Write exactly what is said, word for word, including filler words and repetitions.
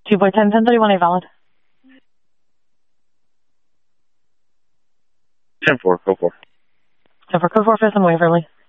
two point ten, ten thirty-one, A valid. ten four, go for. ten four, code four, fifth and Waverly.